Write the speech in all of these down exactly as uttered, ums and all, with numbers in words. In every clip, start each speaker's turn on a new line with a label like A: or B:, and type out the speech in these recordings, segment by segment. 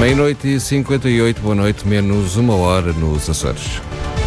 A: Meia-noite e cinquenta e oito, boa noite, menos uma hora nos Açores.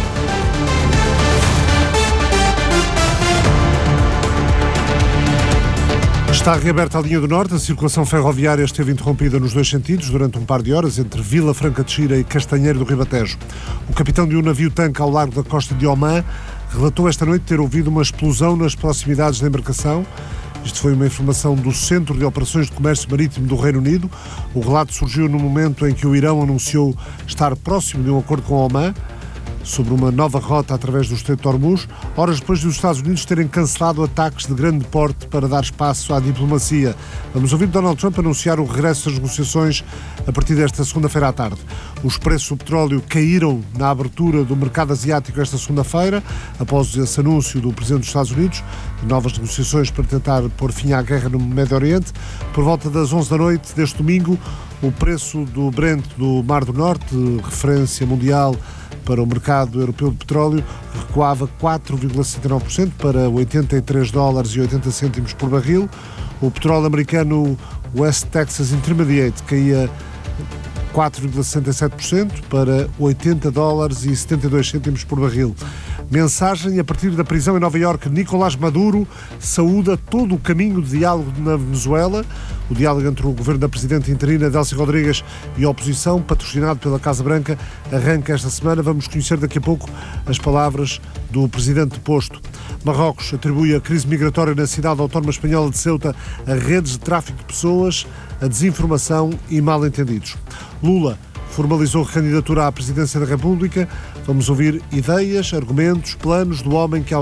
B: Está reaberta a linha do Norte, a circulação ferroviária esteve interrompida nos dois sentidos durante um par de horas entre Vila Franca de Xira e Castanheiro do Ribatejo. O capitão de um navio-tanque ao largo da costa de Oman relatou esta noite ter ouvido uma explosão nas proximidades da embarcação. Isto foi uma informação do Centro de Operações de Comércio Marítimo do Reino Unido. O relato surgiu no momento em que o Irão anunciou estar próximo de um acordo com Oman sobre uma nova rota através do Estreito de Hormuz, horas depois de os Estados Unidos terem cancelado ataques de grande porte para dar espaço à diplomacia. Vamos ouvir Donald Trump anunciar o regresso das negociações a partir desta segunda-feira à tarde. Os preços do petróleo caíram na abertura do mercado asiático esta segunda-feira, após esse anúncio do Presidente dos Estados Unidos de novas negociações para tentar pôr fim à guerra no Médio Oriente. Por volta das onze da noite deste domingo, o preço do Brent do Mar do Norte, referência mundial para o mercado europeu de petróleo, recuava quatro vírgula sessenta e nove por cento para oitenta e três dólares e oitenta cêntimos por barril. O petróleo americano West Texas Intermediate caía quatro vírgula sessenta e sete por cento para oitenta dólares e setenta e dois cêntimos por barril. Mensagem a partir da prisão em Nova Iorque. Nicolás Maduro saúda todo o caminho de diálogo na Venezuela. O diálogo entre o governo da presidente interina Delcy Rodrigues e a oposição, patrocinado pela Casa Branca, arranca esta semana. Vamos conhecer daqui a pouco as palavras do presidente deposto. Marrocos atribui a crise migratória na cidade autónoma espanhola de Ceuta a redes de tráfico de pessoas, a desinformação e mal-entendidos. Lula formalizou a candidatura à presidência da República. Vamos ouvir ideias, argumentos, planos do homem que, ao